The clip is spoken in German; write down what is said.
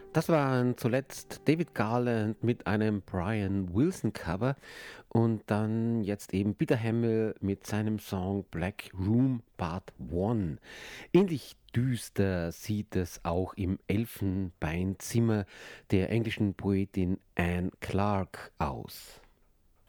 Das waren zuletzt David Garland mit einem Brian Wilson Cover und dann jetzt eben Peter Hammill mit seinem Song Black Room Part 1. Ähnlich düster sieht es auch im Elfenbeinzimmer der englischen Poetin Anne Clark aus.